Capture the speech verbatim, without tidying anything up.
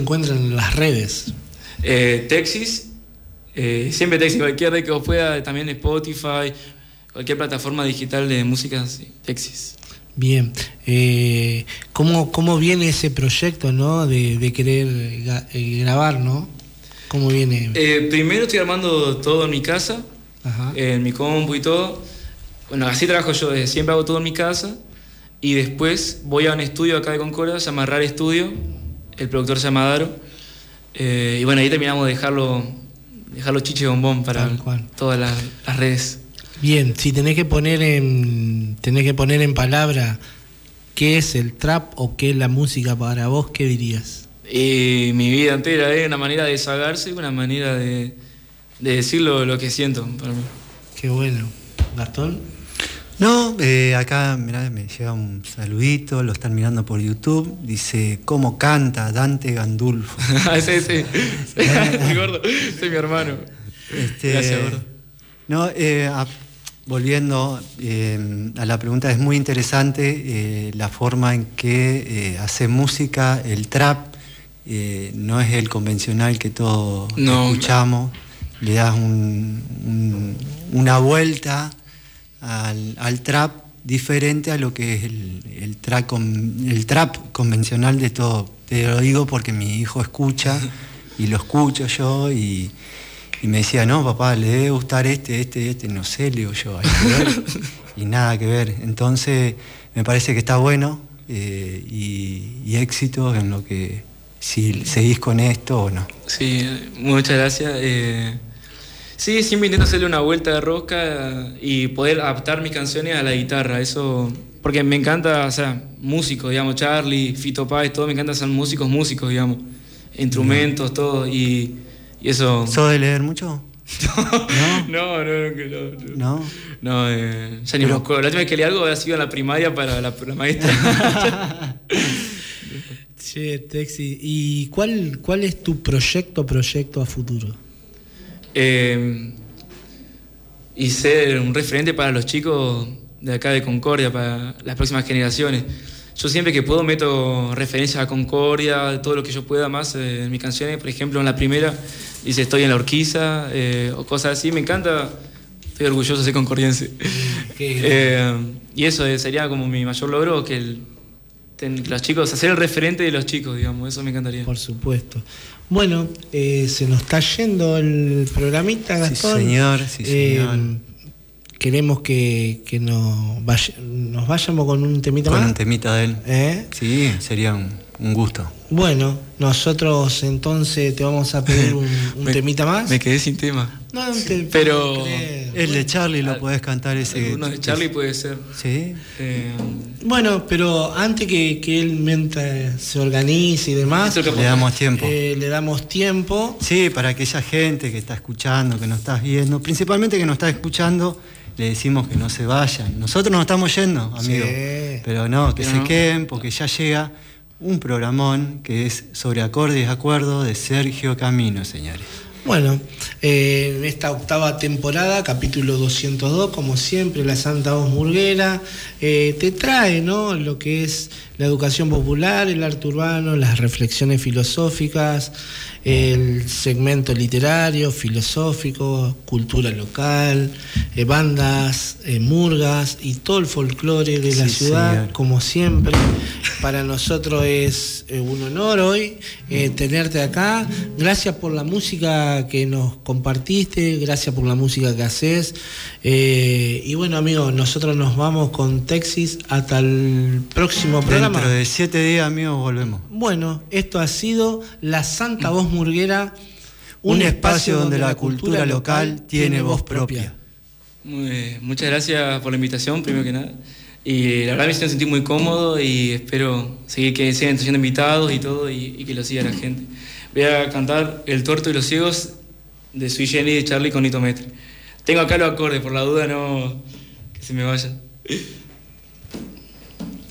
encuentran en las redes? Eh, Texis, eh, siempre Texis, cualquier red que vos pueda, también Spotify, cualquier plataforma digital de música, sí, Texis. Bien, eh, ¿cómo, ¿cómo viene ese proyecto, ¿no? de, de querer ga, eh, grabar, ¿no? ¿Cómo viene? Eh, primero estoy armando todo en mi casa, eh, en mi compu y todo. Bueno, así trabajo yo, desde siempre hago todo en mi casa. Y después voy a un estudio acá de Concordia, se llama Rare Studio, el productor se llama Daro. Eh, y bueno, ahí terminamos de dejarlo, dejarlo chiche bombón para todas las, las redes. Bien, si tenés que poner en tenés que poner en palabra qué es el trap o qué es la música para vos, ¿qué dirías? Y mi vida entera es una manera de desahogarse, una manera de, de decir lo, lo que siento para mí. Qué bueno. ¿Gastón? No, eh, acá mirá, me llega un saludito, lo están mirando por YouTube, dice, ¿cómo canta Dante Gandulfo? sí, sí, sí. Gordo, soy mi hermano. Este, Gracias, Gordo. No, eh, a, volviendo eh, a la pregunta, es muy interesante eh, la forma en que eh, hace música, el trap, eh, no es el convencional que todos no, escuchamos, no. Le das un, un, una vuelta Al, al trap diferente a lo que es el, el, trap, el trap convencional de todo. Te lo digo porque mi hijo escucha y lo escucho yo y, y me decía, no papá, le debe gustar este, este, este, no sé, le digo yo, hay que ver. Y nada que ver. Entonces me parece que está bueno eh, y, y éxito en lo que, si seguís con esto o no. Sí, muchas gracias. Eh... Sí, siempre intento hacerle una vuelta de rosca y poder adaptar mis canciones a la guitarra, eso, porque me encanta, o sea, músicos, digamos, Charlie, Fito Páez, todo, me encanta ser músicos, músicos, digamos, instrumentos, mm. todo, y, y eso... ¿Sos de leer mucho? no, no, no, no, no, ¿No? no eh, ya ni me acuerdo, la última vez que leí algo había sido en la primaria para la, la maestra. Che, Texi, ¿y cuál, cuál es tu proyecto, proyecto a futuro? Eh, y ser un referente para los chicos de acá de Concordia, para las próximas generaciones. Yo siempre que puedo meto referencias a Concordia, todo lo que yo pueda más eh, en mis canciones. Por ejemplo, en la primera dice estoy en la Orquiza, eh, o cosas así. Me encanta, estoy orgulloso de ser concordiense. eh, y eso eh, sería como mi mayor logro, que, el, ten, que los chicos, hacer el referente de los chicos, digamos, eso me encantaría. Por supuesto. Bueno, eh, se nos está yendo el programita, Gastón. Sí, señor, sí, señor. Eh, queremos que, que nos, vaya, nos vayamos con un temita con más. Con un temita de él. ¿Eh? Sí, sería un, un gusto. Bueno, nosotros entonces te vamos a pedir un, un me, temita más. Me quedé sin tema. No, no te pero el de Charlie lo podés cantar ese. Uno de Charlie puede ser. Sí. Eh, bueno, pero antes que, que él mientras se organice y demás, le damos tiempo. Eh, le damos tiempo. Sí, para aquella gente que está escuchando, que nos estás viendo, principalmente que nos está escuchando, le decimos que no se vayan. Nosotros nos estamos yendo, amigo. Sí. Pero no, que pero se no. queden, porque ya llega un programón que es sobre acordes y desacuerdos de Sergio Camino, señores. Bueno, eh, en esta octava temporada, capítulo doscientos dos, como siempre, la Santa Voz Murguera eh, te trae, ¿no?, lo que es la educación popular, el arte urbano, las reflexiones filosóficas, el segmento literario, filosófico, cultura local, eh, bandas, eh, murgas y todo el folclore de la sí, ciudad, señor. Como siempre. Para nosotros es eh, un honor hoy eh, tenerte acá. Gracias por la música que nos compartiste, gracias por la música que haces. Eh, y bueno, amigos, nosotros nos vamos con Texis hasta el próximo programa. Dentro de siete días, amigos, volvemos. Bueno, esto ha sido la Santa Voz Murguera, un, un espacio donde la cultura local tiene voz propia. Muy, muchas gracias por la invitación, primero que nada. Y la verdad me sentí muy cómodo y espero seguir que sigan siendo invitados y todo y, y que lo siga la gente. Voy a cantar El Tuerto y los Ciegos de Sui Generis de Charlie con Nito Mestre. Tengo acá los acordes, por la duda no que se me vayan.